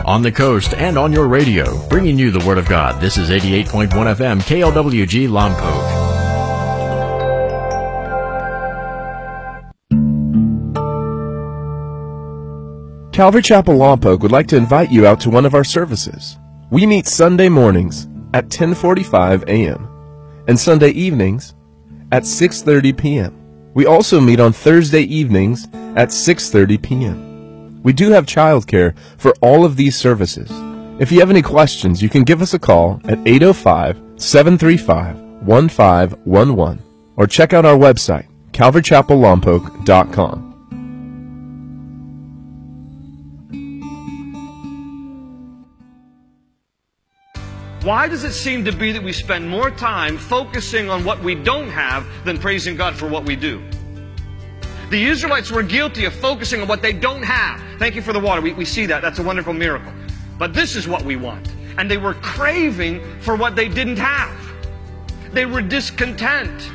on the coast, and on your radio. Bringing you the Word of God. This is 88.1 FM, KLWG Lompoc. Calvary Chapel Lompoc would like to invite you out to one of our services. We meet Sunday mornings at 10:45 a.m. and Sunday evenings at 6:30 p.m. We also meet on Thursday evenings at 6:30 p.m. We do have childcare for all of these services. If you have any questions, you can give us a call at 805-735-1511 or check out our website, calvarychapellompoc.com. Why does it seem to be that we spend more time focusing on what we don't have than praising God for what we do? The Israelites were guilty of focusing on what they don't have. Thank you for the water. We see that. That's a wonderful miracle. But this is what we want. And they were craving for what they didn't have. They were discontent.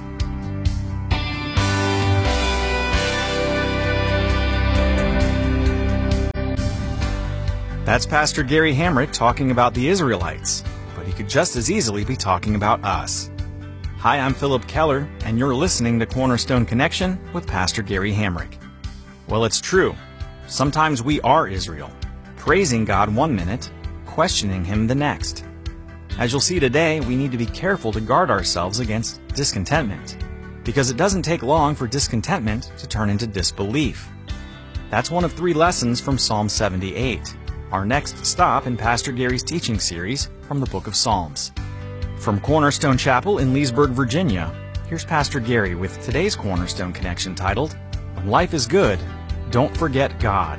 That's Pastor Gary Hamrick talking about the Israelites, but he could just as easily be talking about us. Hi, I'm Philip Keller, and you're listening to Cornerstone Connection with Pastor Gary Hamrick. Well, it's true. Sometimes we are Israel, praising God one minute, questioning Him the next. As you'll see today, we need to be careful to guard ourselves against discontentment, because it doesn't take long for discontentment to turn into disbelief. That's one of 3 lessons from Psalm 78. Our next stop in Pastor Gary's teaching series from the book of Psalms. From Cornerstone Chapel in Leesburg, Virginia, here's Pastor Gary with today's Cornerstone Connection titled, When Life is Good, Don't Forget God.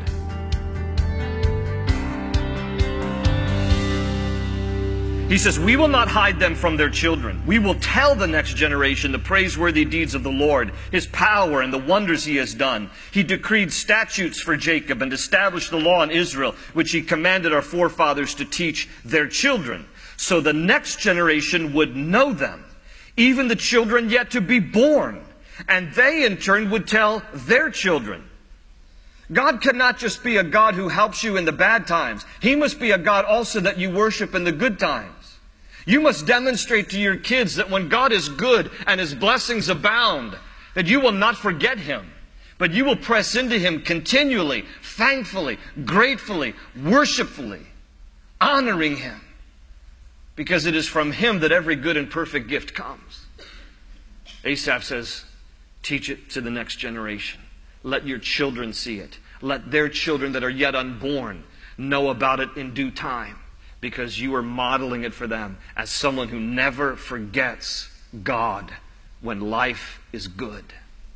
He says, we will not hide them from their children. We will tell the next generation the praiseworthy deeds of the Lord, His power and the wonders He has done. He decreed statutes for Jacob and established the law in Israel, which He commanded our forefathers to teach their children, so the next generation would know them, even the children yet to be born, and they in turn would tell their children. God cannot just be a God who helps you in the bad times. He must be a God also that you worship in the good times. You must demonstrate to your kids that when God is good and His blessings abound, that you will not forget Him, but you will press into Him continually, thankfully, gratefully, worshipfully, honoring Him, because it is from Him that every good and perfect gift comes. Asaph says, teach it to the next generation. Let your children see it. Let their children that are yet unborn know about it in due time, because you are modeling it for them as someone who never forgets God when life is good.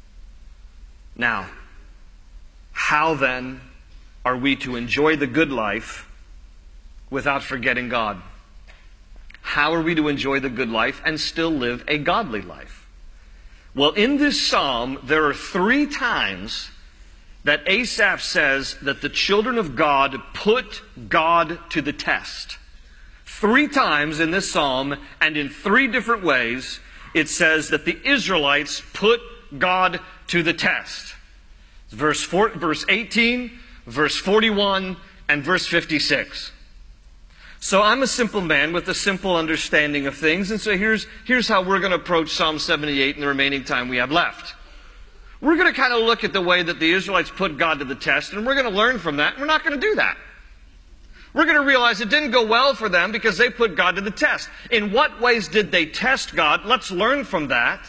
Now, how then are we to enjoy the good life without forgetting God? How are we to enjoy the good life and still live a godly life? Well, in this psalm, there are 3 times that Asaph says that the children of God put God to the test. 3 times in this psalm, and in 3 different ways, it says that the Israelites put God to the test. Verse 18, verse 41, and verse 56. So I'm a simple man with a simple understanding of things, and so here's how we're going to approach Psalm 78 in the remaining time we have left. We're going to kind of look at the way that the Israelites put God to the test, and we're going to learn from that, and we're not going to do that. We're going to realize it didn't go well for them because they put God to the test. In what ways did they test God? Let's learn from that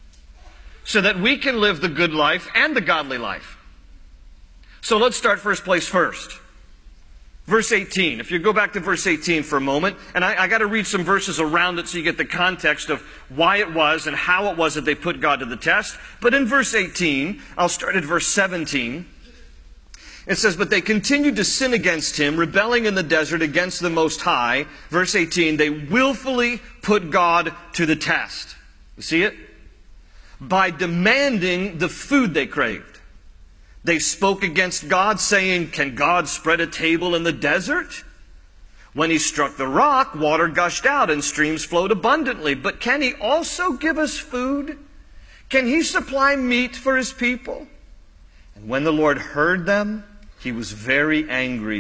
so that we can live the good life and the godly life. So let's start first place first. Verse 18. If you go back to verse 18 for a moment, and I got to read some verses around it so you get the context of why it was and how it was that they put God to the test. But in verse 18, I'll start at verse 17. It says, but they continued to sin against Him, rebelling in the desert against the Most High. Verse 18, they willfully put God to the test. You see it? By demanding the food they craved. They spoke against God, saying, can God spread a table in the desert? When He struck the rock, water gushed out and streams flowed abundantly. But can He also give us food? Can He supply meat for His people? And when the Lord heard them, He was very angry.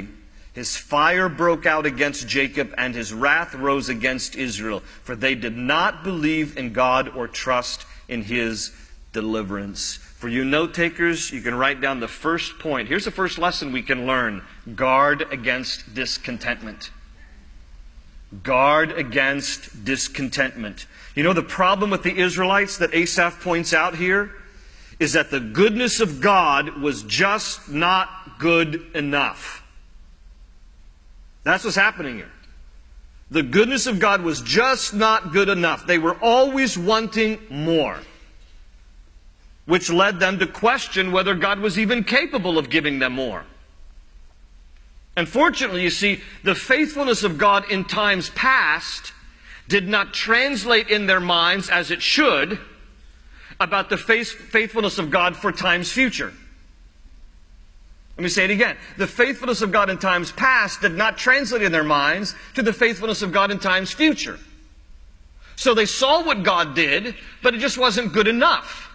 His fire broke out against Jacob, and his wrath rose against Israel, for they did not believe in God or trust in his deliverance. For you note takers, you can write down the first point. Here's the first lesson we can learn. Guard against discontentment. Guard against discontentment. You know the problem with the Israelites that Asaph points out here is that the goodness of God was just not good enough. That's what's happening here. The goodness of God was just not good enough. They were always wanting more, which led them to question whether God was even capable of giving them more. Unfortunately, you see, the faithfulness of God in times past did not translate in their minds as it should about the faithfulness of God for times future. Let me say it again. The faithfulness of God in times past did not translate in their minds to the faithfulness of God in times future. So they saw what God did, but it just wasn't good enough.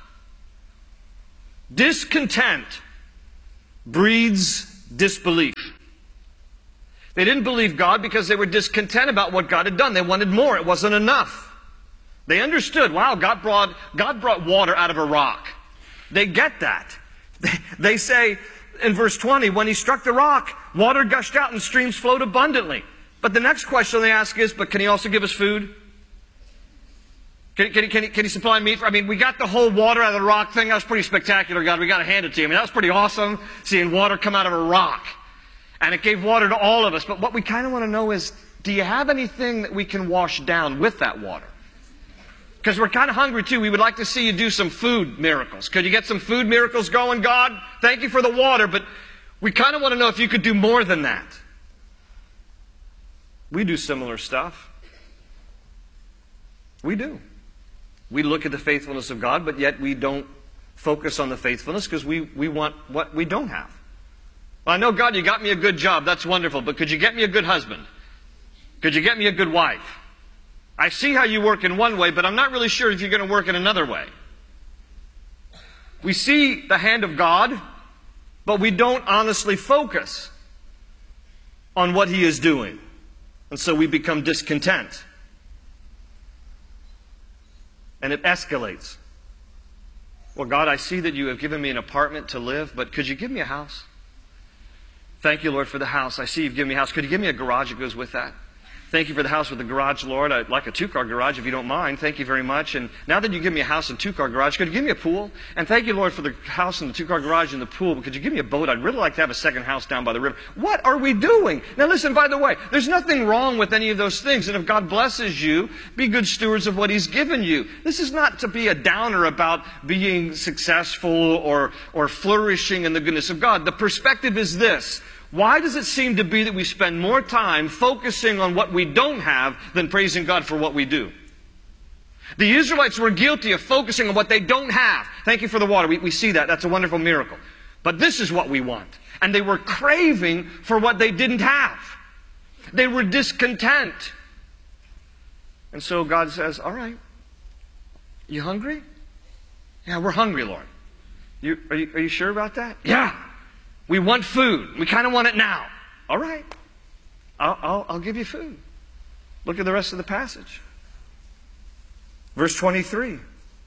Discontent breeds disbelief. They didn't believe God because they were discontent about what God had done. They wanted more. It wasn't enough. They understood, wow, God brought water out of a rock. They get that. They say in verse 20, when he struck the rock, water gushed out and streams flowed abundantly. But the next question they ask is, but can he also give us food? Can he supply meat? We got the whole water out of the rock thing. That was pretty spectacular, God. We got to hand it to you. That was pretty awesome, seeing water come out of a rock. And it gave water to all of us. But what we kind of want to know is, do you have anything that we can wash down with that water? Because we're kind of hungry too. We would like to see you do some food miracles. Could you get some food miracles going, God? Thank you for the water, but we kind of want to know if you could do more than that. We do similar stuff. We do. We look at the faithfulness of God, but yet we don't focus on the faithfulness because we want what we don't have. Well, I know, God, you got me a good job. That's wonderful. But could you get me a good husband? Could you get me a good wife? I see how you work in one way, but I'm not really sure if you're going to work in another way. We see the hand of God, but we don't honestly focus on what He is doing. And so we become discontent. And it escalates. Well, God, I see that you have given me an apartment to live, but could you give me a house? Thank you, Lord, for the house. I see you've given me a house. Could you give me a garage that goes with that? Thank you for the house with the garage, Lord. I'd like a 2-car garage if you don't mind. Thank you very much. And now that you give me a house and 2-car garage, could you give me a pool? And thank you, Lord, for the house and the 2-car garage and the pool. But could you give me a boat? I'd really like to have a second house down by the river. What are we doing? Now listen, by the way, there's nothing wrong with any of those things. And if God blesses you, be good stewards of what He's given you. This is not to be a downer about being successful or flourishing in the goodness of God. The perspective is this. Why does it seem to be that we spend more time focusing on what we don't have than praising God for what we do? The Israelites were guilty of focusing on what they don't have. Thank you for the water. We see that. That's a wonderful miracle. But this is what we want. And they were craving for what they didn't have. They were discontent. And so God says, all right, you hungry? Yeah, we're hungry, Lord. Are you sure about that? Yeah. We want food. We kind of want it now. All right. I'll give you food. Look at the rest of the passage. Verse 23.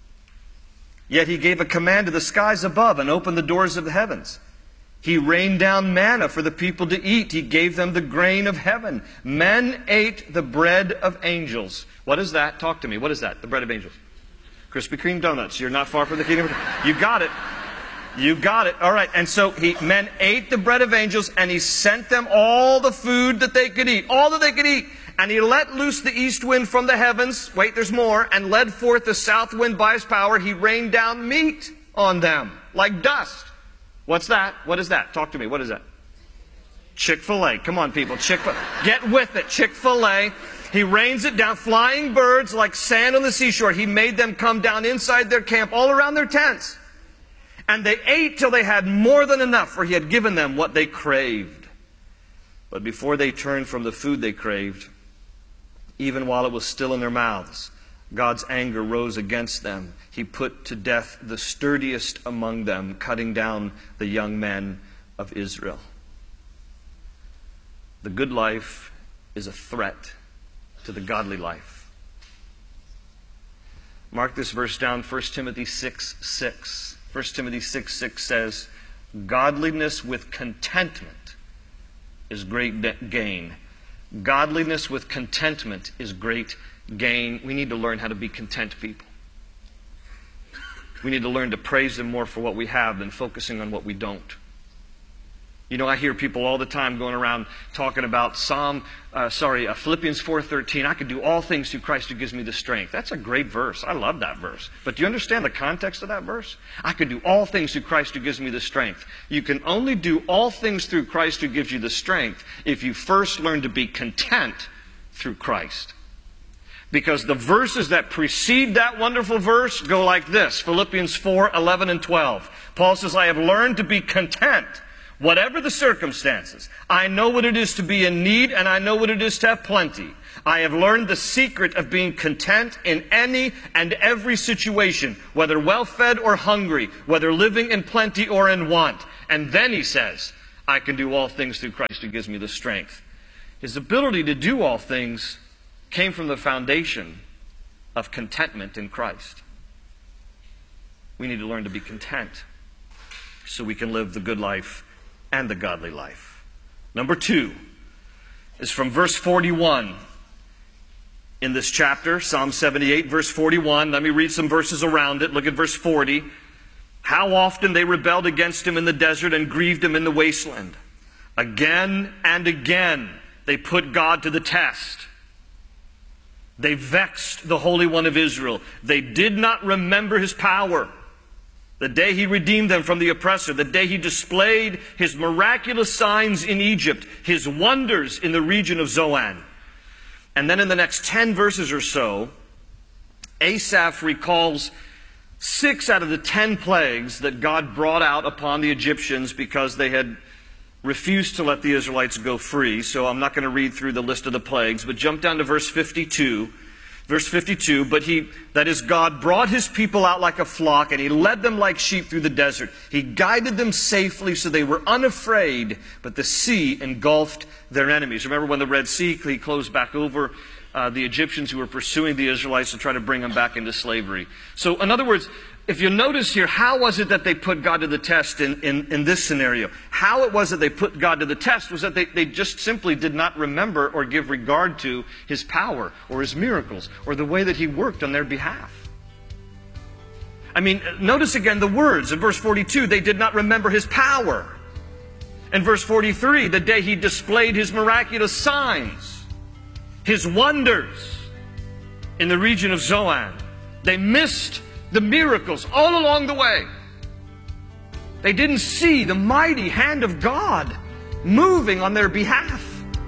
Yet He gave a command to the skies above and opened the doors of the heavens. He rained down manna for the people to eat. He gave them the grain of heaven. Men ate the bread of angels. What is that? Talk to me. What is that? The bread of angels. Krispy Kreme donuts. You're not far from the kingdom. You got it. You got it. All right. And so men ate the bread of angels, and He sent them all the food that they could eat. All that they could eat. And He let loose the east wind from the heavens. Wait, there's more. And led forth the south wind by His power. He rained down meat on them like dust. What's that? What is that? Talk to me. What is that? Chick-fil-A. Come on, people. Chick-fil-A. Get with it. Chick-fil-A. He rains it down. Flying birds like sand on the seashore. He made them come down inside their camp, all around their tents. And they ate till they had more than enough, for He had given them what they craved. But before they turned from the food they craved, even while it was still in their mouths, God's anger rose against them. He put to death the sturdiest among them, cutting down the young men of Israel. The good life is a threat to the godly life. Mark this verse down, 1 Timothy 6:6. 1 Timothy 6:6 says, "Godliness with contentment is great gain." Godliness with contentment is great gain. We need to learn how to be content people. We need to learn to praise Him more for what we have than focusing on what we don't. You know, I hear people all the time going around talking about Philippians 4:13. I can do all things through Christ who gives me the strength. That's a great verse. I love that verse. But do you understand the context of that verse? I can do all things through Christ who gives me the strength. You can only do all things through Christ who gives you the strength if you first learn to be content through Christ. Because the verses that precede that wonderful verse go like this. Philippians 4:11 and 12. Paul says, "I have learned to be content, whatever the circumstances. I know what it is to be in need, and I know what it is to have plenty. I have learned the secret of being content in any and every situation, whether well-fed or hungry, whether living in plenty or in want." And then he says, "I can do all things through Christ who gives me the strength." His ability to do all things came from the foundation of contentment in Christ. We need to learn to be content so we can live the good life and the godly life. Number 2 is from verse 41 in this chapter, Psalm 78, verse 41. Let me read some verses around it. Look at verse 40. "How often they rebelled against Him in the desert and grieved Him in the wasteland. Again and again they put God to the test. They vexed the Holy One of Israel. They did not remember His power. The day He redeemed them from the oppressor, the day He displayed His miraculous signs in Egypt, His wonders in the region of Zoan." And then in the next 10 verses or so, Asaph recalls 6 out of the 10 plagues that God brought out upon the Egyptians because they had refused to let the Israelites go free. So I'm not going to read through the list of the plagues, but jump down to verse 52. Verse 52, that is, God brought His people out like a flock, and He led them like sheep through the desert. He guided them safely so they were unafraid, but the sea engulfed their enemies. Remember when the Red Sea closed back over the Egyptians who were pursuing the Israelites to try to bring them back into slavery. So in other words, if you notice here, how was it that they put God to the test in this scenario? How it was that they put God to the test was that they just simply did not remember or give regard to His power or His miracles or the way that He worked on their behalf. I mean, notice again the words. In verse 42, they did not remember His power. In verse 43, the day He displayed His miraculous signs, His wonders in the region of Zoan. They missed the miracles all along the way. They didn't see the mighty hand of God moving on their behalf.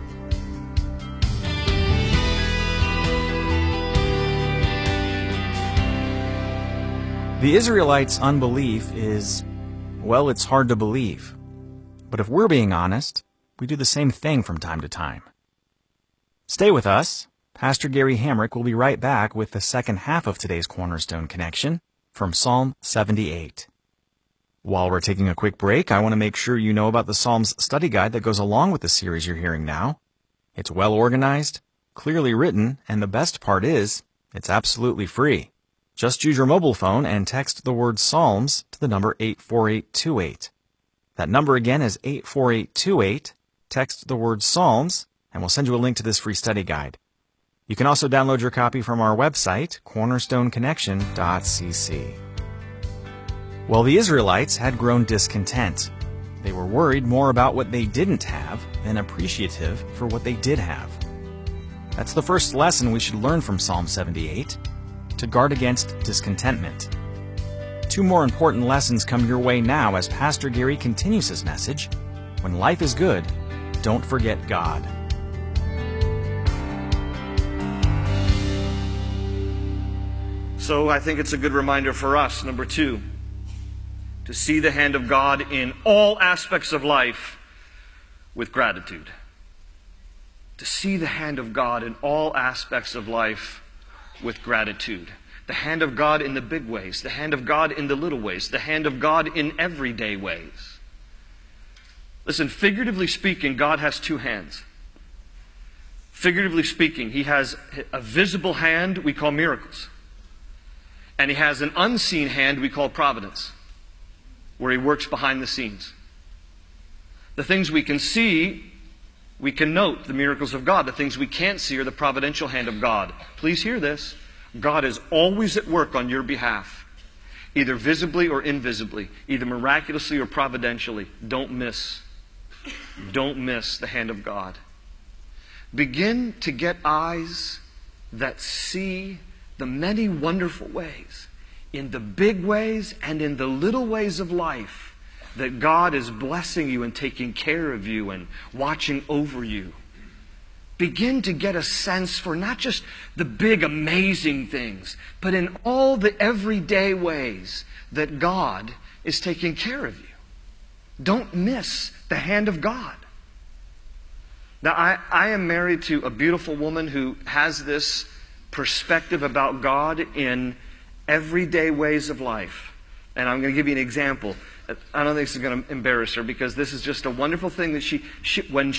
The Israelites' unbelief is, well, it's hard to believe. But if we're being honest, we do the same thing from time to time. Stay with us. Pastor Gary Hamrick will be right back with the second half of today's Cornerstone Connection from Psalm 78. While we're taking a quick break, I want to make sure you know about the Psalms study guide that goes along with the series you're hearing now. It's well organized, clearly written, and the best part is, it's absolutely free. Just use your mobile phone and text the word Psalms to the number 84828. That number again is 84828. Text the word Psalms, and we'll send you a link to this free study guide. You can also download your copy from our website, cornerstoneconnection.cc. Well, the Israelites had grown discontent. They were worried more about what they didn't have than appreciative for what they did have. That's the first lesson we should learn from Psalm 78, to guard against discontentment. 2 more important lessons come your way now as Pastor Gary continues his message. When life is good, don't forget God. So I think it's a good reminder for us, number 2, to see the hand of God in all aspects of life with gratitude. To see the hand of God in all aspects of life with gratitude. The hand of God in the big ways, the hand of God in the little ways, the hand of God in everyday ways. Listen, figuratively speaking, God has 2 hands. Figuratively speaking, he has a visible hand we call miracles. And he has an unseen hand we call providence, where he works behind the scenes. The things we can see, we can note the miracles of God. The things we can't see are the providential hand of God. Please hear this. God is always at work on your behalf, either visibly or invisibly, either miraculously or providentially. Don't miss the hand of God. Begin to get eyes that see the many wonderful ways, in the big ways and in the little ways of life, that God is blessing you and taking care of you and watching over you. Begin to get a sense for not just the big, amazing things, but in all the everyday ways that God is taking care of you. Don't miss the hand of God. Now, I am married to a beautiful woman who has this perspective about God in everyday ways of life. And I'm going to give you an example. I don't think this is going to embarrass her, because this is just a wonderful thing that when